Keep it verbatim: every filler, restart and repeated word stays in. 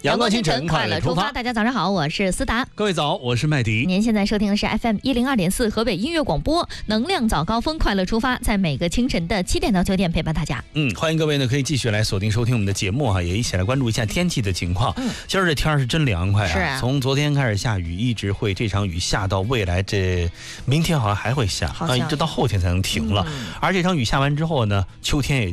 阳光清晨，快乐出发。 大家早上好，我是思达。 各位早，我是麦迪。 您现在收听的是 F M 一零二点四河北音乐广播，能量早高峰，快乐出发，在每个清晨的七点到九点陪伴大家。 嗯，欢迎各位呢，可以继续来锁定收听我们的节目哈、啊，也一起来关注一下天气的情况。嗯，今儿这天是真凉快啊！ 是啊， 从昨天开始下雨，一直会这场雨下到未来这明天好像还会下，啊，一直到后天才能停了。嗯、而这场雨下完之后呢，秋天也